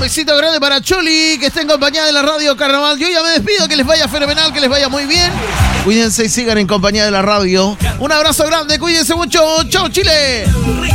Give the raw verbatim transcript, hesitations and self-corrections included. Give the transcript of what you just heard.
besito grande para Choli, que está en compañía de la Radio Carnaval. Yo ya me despido, que les vaya fenomenal, que les vaya muy bien. Cuídense y sigan en compañía de la radio. Un abrazo grande, cuídense mucho. ¡Chao, Chile!